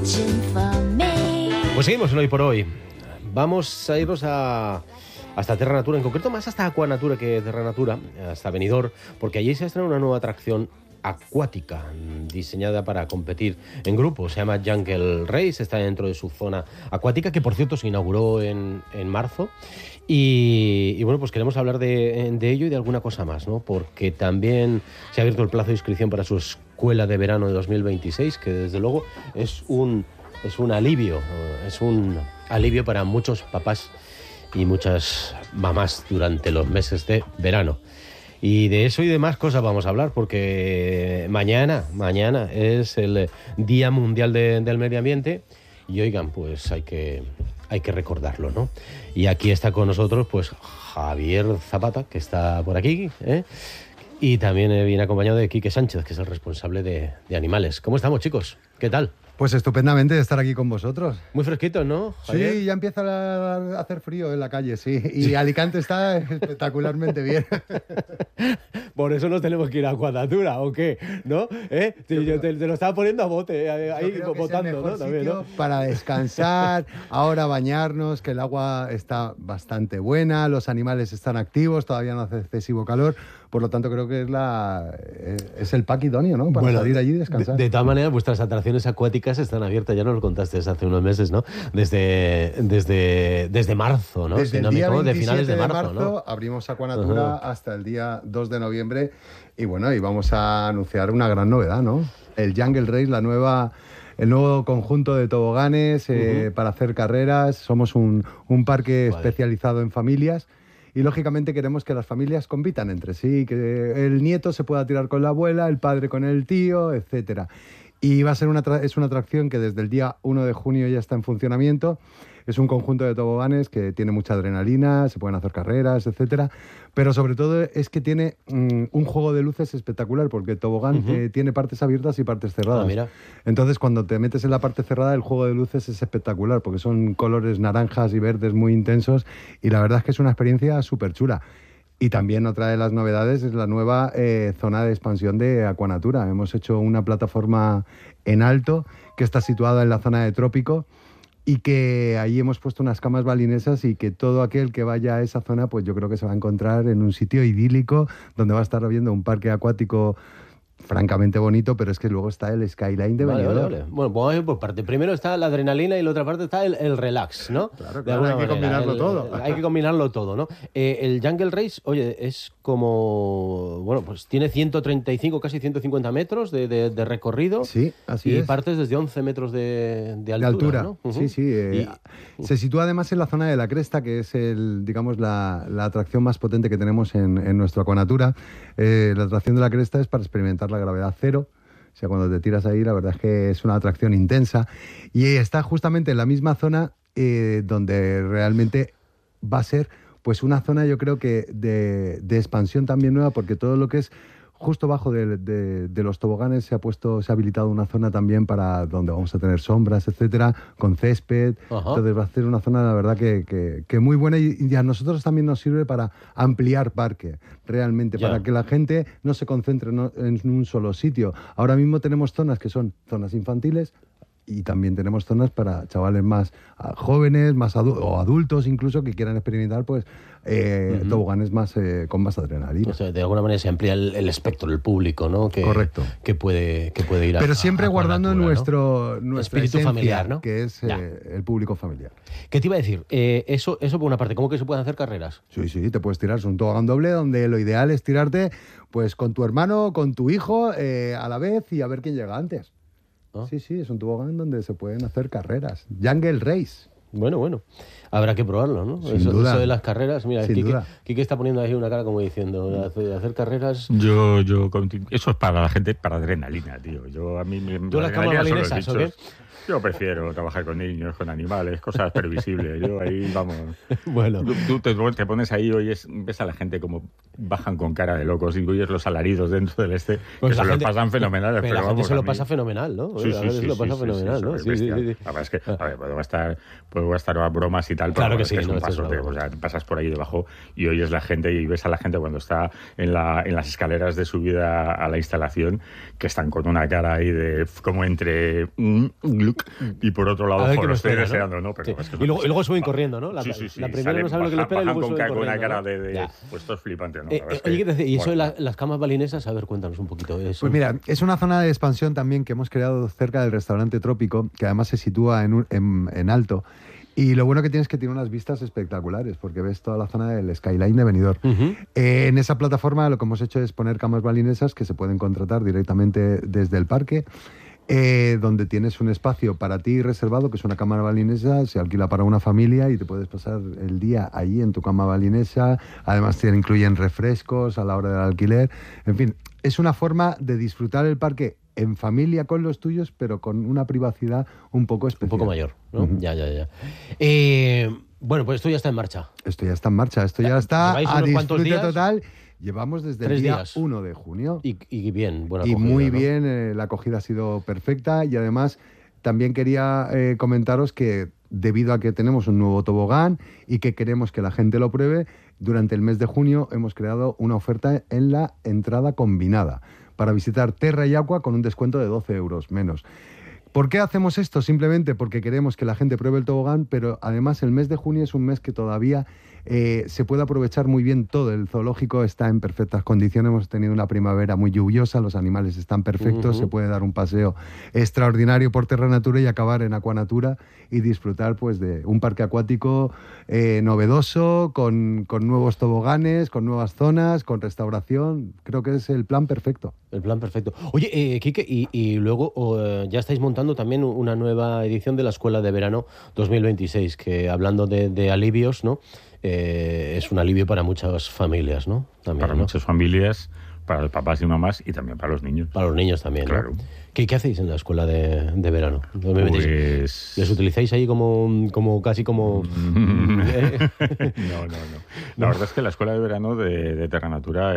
Pues seguimos en Hoy por Hoy. Vamos a irnos hasta Terra Natura, en concreto más hasta Aquanatura que Terra Natura, hasta Benidorm, porque allí se estrena una nueva atracción acuática diseñada para competir en grupo. Se llama Jungle Race, está dentro de su zona acuática, que por cierto se inauguró en marzo. Y bueno, pues queremos hablar de ello y de alguna cosa más, ¿no? Porque también se ha abierto el plazo de inscripción para su escuela de verano de 2026, que desde luego es un alivio para muchos papás y muchas mamás durante los meses de verano. Y de eso y de más cosas vamos a hablar, porque mañana es el Día Mundial del Medio Ambiente y oigan, pues hay que recordarlo, ¿no? Y aquí está con nosotros pues Javier Zapata, que está por aquí, y también viene acompañado de Quique Sánchez, que es el responsable de animales. ¿Cómo estamos, chicos? ¿Qué tal? Pues estupendamente estar aquí con vosotros. Muy fresquito, ¿no, Javier? Sí, ya empieza a hacer frío en la calle, sí. Y Alicante está espectacularmente bien. Por eso nos tenemos que ir a Aquanatura, ¿o qué? ¿No? Te lo estaba poniendo a bote, ahí votando, ¿no? También, ¿no? Para descansar, ahora bañarnos, que el agua está bastante buena, los animales están activos, todavía no hace excesivo calor. Por lo tanto, creo que es el pack idóneo, ¿no? Para salir allí y descansar. De todas maneras, vuestras atracciones acuáticas están abiertas, ya nos lo contaste hace unos meses, ¿no? Desde marzo, ¿no? Desde el día 27 de finales de marzo, ¿no? Abrimos Aquanatura hasta el día 2 de noviembre. Y bueno, y vamos a anunciar una gran novedad, ¿no? El Jungle Race, el nuevo conjunto de toboganes para hacer carreras. Somos un parque especializado en familias. Y lógicamente queremos que las familias compitan entre sí, que el nieto se pueda tirar con la abuela, el padre con el tío, etcétera. Y va a ser es una atracción que desde el día 1 de junio ya está en funcionamiento. Es un conjunto de toboganes que tiene mucha adrenalina, se pueden hacer carreras, etcétera. Pero sobre todo es que tiene un juego de luces espectacular, porque el tobogán tiene partes abiertas y partes cerradas. Mira. Entonces, cuando te metes en la parte cerrada, el juego de luces es espectacular, porque son colores naranjas y verdes muy intensos. Y la verdad es que es una experiencia súper chula. Y también otra de las novedades es la nueva zona de expansión de Aquanatura. Hemos hecho una plataforma en alto que está situada en la zona de trópico y que ahí hemos puesto unas camas balinesas y que todo aquel que vaya a esa zona, pues yo creo que se va a encontrar en un sitio idílico donde va a estar viendo un parque acuático francamente bonito, pero es que luego está el skyline de Benidorm. Vale. Bueno, pues vamos a ir por parte. Primero está la adrenalina y la otra parte está el relax, ¿no? Claro, hay que combinarlo todo. Hay que combinarlo todo, ¿no? El Jungle Race, oye, es como... Bueno, pues tiene 135, casi 150 metros de recorrido. Sí, así es. Y partes desde 11 metros de altura, ¿no? Sí. Se sitúa además en la zona de la cresta, que es la atracción más potente que tenemos en nuestra Aquanatura. La atracción de la cresta es para experimentar la gravedad cero. O sea, cuando te tiras ahí, la verdad es que es una atracción intensa. Y está justamente en la misma zona donde realmente va a ser pues una zona, yo creo que de expansión también nueva, porque todo lo que es justo abajo de los toboganes se ha habilitado una zona también para donde vamos a tener sombras, etcétera, con césped. Entonces va a ser una zona, la verdad, que muy buena y a nosotros también nos sirve para ampliar parque, realmente, para que la gente no se concentre en un solo sitio. Ahora mismo tenemos zonas que son zonas infantiles, y también tenemos zonas para chavales más jóvenes, o adultos incluso, que quieran experimentar pues toboganes más con más adrenalina. O sea, de alguna manera se amplía el espectro, el público, ¿no? Correcto. Que puede ir a... Pero siempre guardando nuestro espíritu esencia, familiar, ¿no? Que es el público familiar. ¿Qué te iba a decir? Eso por una parte, ¿cómo que se pueden hacer carreras? Sí, te puedes tirar. Es un tobogán doble donde lo ideal es tirarte pues con tu hermano, con tu hijo a la vez y a ver quién llega antes. Sí, es un tobogán donde se pueden hacer carreras. Jungle Race. Bueno. Habrá que probarlo, ¿no? Sin duda. Eso de las carreras, mira, Quique está poniendo ahí una cara como diciendo, hacer carreras... Eso es para la gente, para adrenalina, tío. ¿Tú las camas balinesas o qué? Yo prefiero trabajar con niños, con animales, cosas previsibles. Yo ahí, vamos... Bueno. Tú te pones ahí y ves a la gente como bajan con cara de locos y oyes los alaridos dentro del pues que se lo pasan fenomenales. Pero la gente se lo pasa fenomenal, ¿no? Sí, se lo pasa fenomenal, ¿no? Sí. La verdad es que, puedo gastar bromas y tal, pero claro que sí, es un paso. O sea, pasas por ahí debajo y oyes la gente y ves a la gente cuando está en las escaleras de subida a la instalación, que están con una cara ahí de como entre look, y por otro lado, lo estoy deseando, ¿no? Pero sí. es que y luego suben corriendo, ¿no? La primera no sabe lo que le espera y luego suben corriendo. Con una cara ¿no? de pues esto es flipante, ¿no? Oye, y eso de las camas balinesas, a ver, cuéntanos un poquito de eso. Pues mira, es una zona de expansión también que hemos creado cerca del restaurante Trópico, que además se sitúa en alto. Y lo bueno que tiene es que tiene unas vistas espectaculares, porque ves toda la zona del skyline de Benidorm. En esa plataforma lo que hemos hecho es poner camas balinesas que se pueden contratar directamente desde el parque, donde tienes un espacio para ti reservado, que es una cama balinesa, se alquila para una familia y te puedes pasar el día allí en tu cama balinesa. Además te incluyen refrescos a la hora del alquiler. En fin, es una forma de disfrutar el parque en familia con los tuyos, pero con una privacidad un poco especial. Un poco mayor, ¿no? Ya. Bueno, pues esto ya está en marcha. Esto ya está en marcha, esto ya está a disfrute días? Total. Llevamos desde el día 1 de junio. Y bien, buena acogida. Y muy bien, la acogida ha sido perfecta. Y además también quería comentaros que debido a que tenemos un nuevo tobogán y que queremos que la gente lo pruebe, durante el mes de junio hemos creado una oferta en la entrada combinada para visitar Terra y Aqua con un descuento de 12 euros menos. ¿Por qué hacemos esto? Simplemente porque queremos que la gente pruebe el tobogán, pero además el mes de junio es un mes que todavía se puede aprovechar muy bien todo. El zoológico está en perfectas condiciones, hemos tenido una primavera muy lluviosa, los animales están perfectos, se puede dar un paseo extraordinario por Terra Natura y acabar en Aquanatura y disfrutar pues de un parque acuático novedoso, con nuevos toboganes, con nuevas zonas, con restauración. Creo que es el plan perfecto. El plan perfecto. Oye, Quique, y luego ya estáis montando también una nueva edición de la Escuela de Verano 2026, que hablando de alivios, ¿no? Es un alivio para muchas familias, ¿no? También, para muchas familias, para los papás y mamás y también para los niños. Para los niños también, claro. ¿no? ¿Qué hacéis en la Escuela de Verano 2026? Pues... ¿Les utilizáis ahí casi como...? No. La verdad es que la Escuela de Verano de Terra Natura...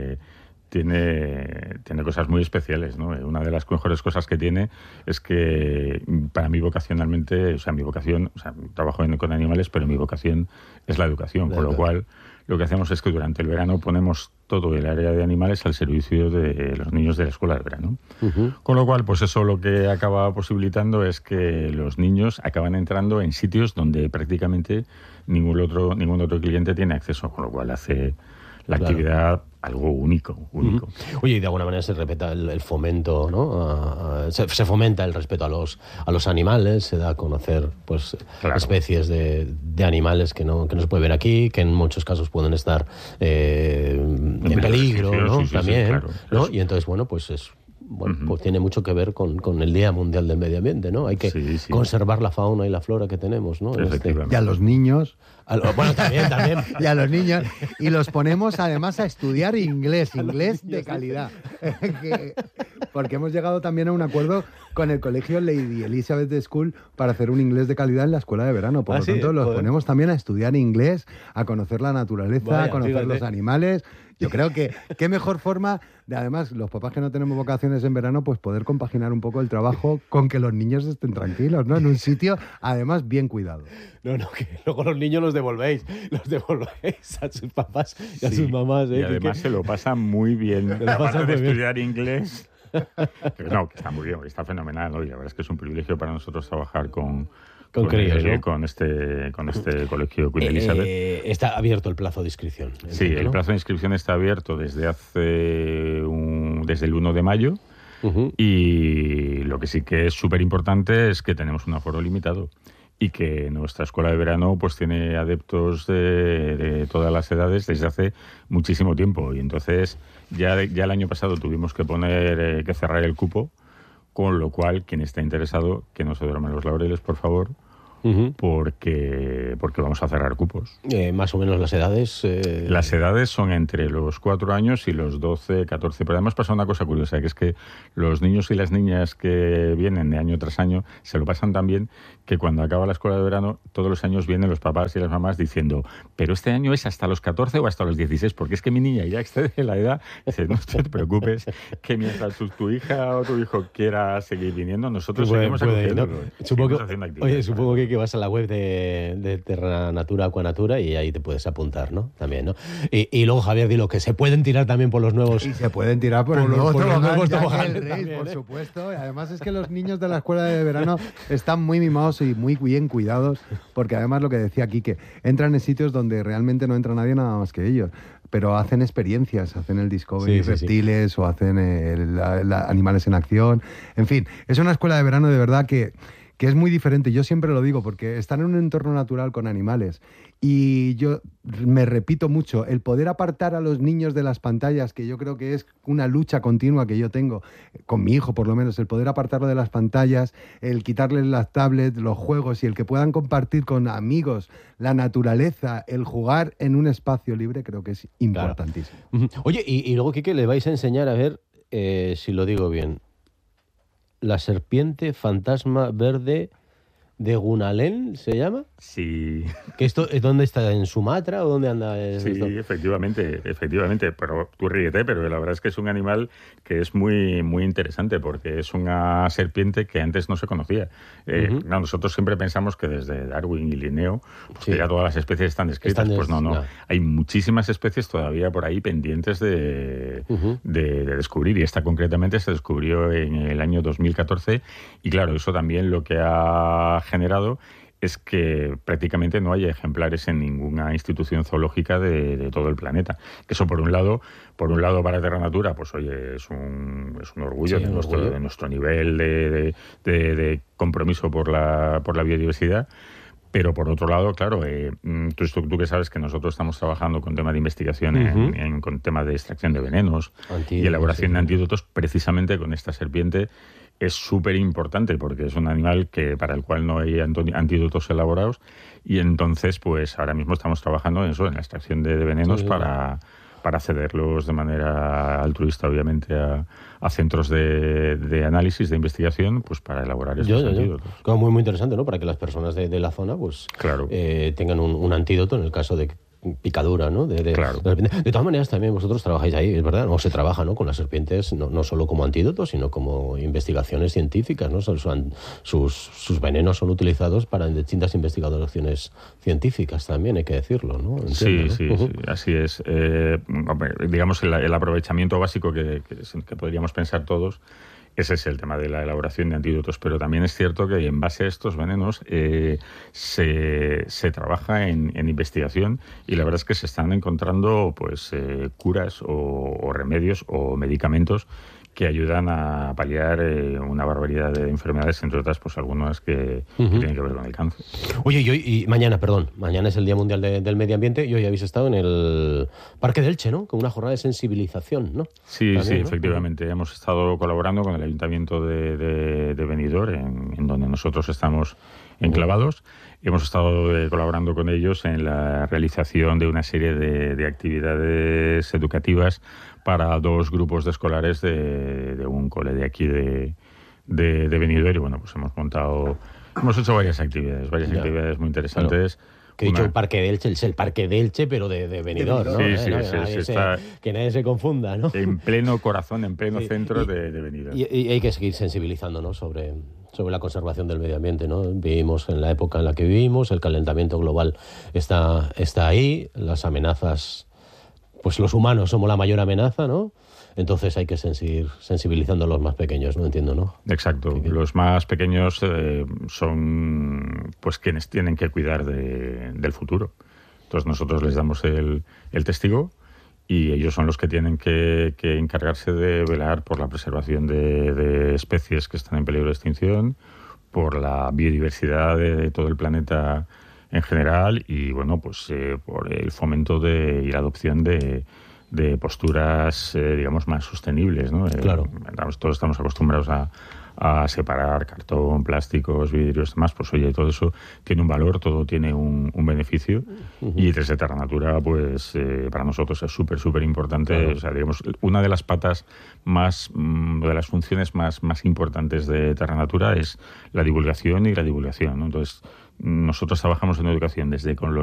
Tiene cosas muy especiales, ¿no? Una de las mejores cosas que tiene es que para mí vocacionalmente, trabajo con animales, pero mi vocación es la educación, con lo cual lo que hacemos es que durante el verano ponemos todo el área de animales al servicio de los niños de la escuela de verano. Con lo cual, pues eso lo que acaba posibilitando es que los niños acaban entrando en sitios donde prácticamente ningún otro cliente tiene acceso, con lo cual hace la actividad algo único. Oye, y de alguna manera se respeta el fomento, ¿no? Se fomenta el respeto a los animales, se da a conocer pues especies de animales que no se puede ver aquí, que en muchos casos pueden estar en peligro, ¿no? También, claro. ¿No? Y entonces, bueno, pues es... Bueno, pues tiene mucho que ver con el Día Mundial del Medio Ambiente, ¿no? Hay que conservar la fauna y la flora que tenemos, ¿no? Y a los niños... Bueno, también. Y a los niños. Y los ponemos además a estudiar inglés de calidad. Porque hemos llegado también a un acuerdo con el colegio Lady Elizabeth School para hacer un inglés de calidad en la escuela de verano. Por lo tanto, los ponemos también a estudiar inglés, a conocer la naturaleza, a conocer los animales. Yo creo que qué mejor forma de, además, los papás que no tenemos vacaciones en verano, pues poder compaginar un poco el trabajo con que los niños estén tranquilos, ¿no? En un sitio, además, bien cuidado. No, que luego los niños los devolvéis a sus papás y a sus mamás. Y además se lo pasan muy bien. Aparte de estudiar inglés. Pero no, que está muy bien, está fenomenal, ¿no? Y la verdad es que es un privilegio para nosotros trabajar con críos, ¿no? con este colegio Queen Elizabeth. Está abierto el plazo de inscripción. Sí, el plazo de inscripción está abierto desde el 1 de mayo. Y lo que sí que es súper importante es que tenemos un aforo limitado y que nuestra escuela de verano pues tiene adeptos de todas las edades desde hace muchísimo tiempo. Y entonces ya el año pasado tuvimos que que cerrar el cupo, con lo cual quien está interesado que no se duerma en los laureles, por favor. Porque vamos a cerrar cupos. Más o menos las edades... Las edades son entre los 4 años y los 12, 14. Pero además pasa una cosa curiosa, que es que los niños y las niñas que vienen de año tras año se lo pasan tan bien que cuando acaba la escuela de verano, todos los años vienen los papás y las mamás diciendo, pero este año es hasta los 14 o hasta los 16, porque es que mi niña ya excede la edad. Dice, no te preocupes, que mientras tu hija o tu hijo quiera seguir viniendo, nosotros seguimos acogiéndolo. Supongo que que vas a la web de Terra Natura, Aquanatura, y ahí te puedes apuntar, ¿no? También, ¿no? Y luego, Javier, dilo, que se pueden tirar también por los nuevos... Y se pueden tirar por el nuevo nuevos Jack toboganes el Rey, también, por supuesto. Y además es que los niños de la escuela de verano están muy mimados y muy bien cuidados, porque además lo que decía Quique, entran en sitios donde realmente no entra nadie nada más que ellos. Pero hacen experiencias, hacen el Discovery reptiles o hacen animales en acción. En fin, es una escuela de verano de verdad que es muy diferente. Yo siempre lo digo porque están en un entorno natural con animales. Y yo me repito mucho, el poder apartar a los niños de las pantallas, que yo creo que es una lucha continua que yo tengo, con mi hijo por lo menos, el poder apartarlo de las pantallas, el quitarles las tablets, los juegos y el que puedan compartir con amigos la naturaleza, el jugar en un espacio libre, creo que es importantísimo. Claro. Oye, y luego, Quique, le vais a enseñar a ver, si lo digo bien, la serpiente fantasma verde de Gunalén, ¿se llama? Sí. ¿Que esto dónde está? ¿En Sumatra o dónde anda? Sí, esto? efectivamente. Pero tú ríete, pero la verdad es que es un animal que es muy, muy interesante porque es una serpiente que antes no se conocía. No, nosotros siempre pensamos que desde Darwin y Linneo, pues que ya todas las especies están descritas. Pues no. Hay muchísimas especies todavía por ahí pendientes de descubrir. Y esta concretamente se descubrió en el año 2014. Y claro, eso también lo que ha generado es que prácticamente no haya ejemplares en ninguna institución zoológica de todo el planeta. Eso por un lado para Terra Natura, pues oye, es un orgullo de nuestro nivel de compromiso por la biodiversidad. Pero por otro lado, claro, tú que sabes que nosotros estamos trabajando con temas de investigación con temas de extracción de venenos y elaboración de antídotos, precisamente con esta serpiente. Es súper importante porque es un animal para el cual no hay antídotos elaborados y entonces pues ahora mismo estamos trabajando en eso, en la extracción de venenos para cederlos de manera altruista obviamente a centros de análisis, de investigación, pues para elaborar estos antídotos. Claro, muy, muy interesante, ¿no? Para que las personas de la zona pues tengan un antídoto en el caso de picadura, ¿no? Claro. De todas maneras, también vosotros trabajáis ahí, es verdad, no se trabaja, ¿no? Con las serpientes, no solo como antídotos, sino como investigaciones científicas, ¿no? Sus venenos son utilizados para distintas investigaciones científicas también, hay que decirlo, ¿no? Entiendo, sí, así es. Digamos, el aprovechamiento básico que podríamos pensar todos. Ese es el tema de la elaboración de antídotos, pero también es cierto que en base a estos venenos se trabaja en investigación y la verdad es que se están encontrando pues curas o remedios o medicamentos que ayudan a paliar una barbaridad de enfermedades, entre otras, pues algunas que tienen que ver con el cáncer. Oye, y mañana es el Día Mundial del Medio Ambiente y hoy habéis estado en el Parque de Elche, ¿no? Con una jornada de sensibilización, ¿no? Sí, también, ¿no? Efectivamente. Hemos estado colaborando con el Ayuntamiento de Benidorm, en donde nosotros estamos enclavados. Hemos estado colaborando con ellos en la realización de una serie de actividades educativas para 2 grupos de escolares de un cole de aquí de Benidorm y bueno, pues hemos hecho varias actividades muy interesantes. Claro. Que he dicho el Parque de Elche, es el Parque de Elche, pero de Benidorm, ¿no? Que nadie se confunda, ¿no? En pleno corazón, en pleno centro de Benidorm. Y hay que seguir sensibilizando, ¿no? sobre la conservación del medio ambiente, ¿no? Vivimos en la época en la que vivimos, el calentamiento global está ahí, las amenazas, pues los humanos somos la mayor amenaza, ¿no? Entonces hay que seguir sensibilizando a los más pequeños, ¿no? Entiendo, ¿no? Exacto. Los más pequeños son pues quienes tienen que cuidar del futuro. Entonces nosotros les damos el testigo y ellos son los que tienen que encargarse de velar por la preservación de especies que están en peligro de extinción, por la biodiversidad de todo el planeta en general y, bueno, pues por el fomento y la adopción de posturas, digamos, más sostenibles, ¿no? Claro. Todos estamos acostumbrados a separar cartón, plásticos, vidrios, demás, pues oye, todo eso tiene un valor, todo tiene un beneficio y desde Terra Natura, pues para nosotros es súper importante. Claro. O sea, digamos, una de las patas de las funciones más importantes de Terra Natura es la divulgación, ¿no? Entonces, nosotros trabajamos en educación desde con